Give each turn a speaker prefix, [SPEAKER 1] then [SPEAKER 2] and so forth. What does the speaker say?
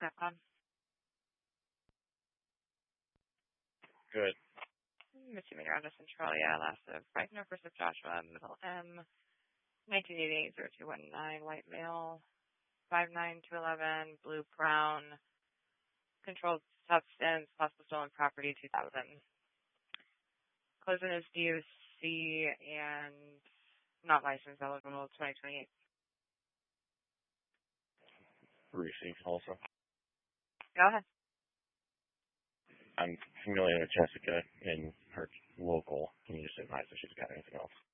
[SPEAKER 1] Capcom.
[SPEAKER 2] Good.
[SPEAKER 1] Misdemeanor address Centralia, last of Reitner, first of Joshua, middle M, 1988-0219, white male, 5'9" to 11, blue brown, controlled substance, possible stolen property, 2000. Closing is DOC and not licensed, eligible 2028.
[SPEAKER 2] Received also.
[SPEAKER 1] Go ahead.
[SPEAKER 2] I'm familiar with Jessica and her local. Can you just advise if she's got anything else?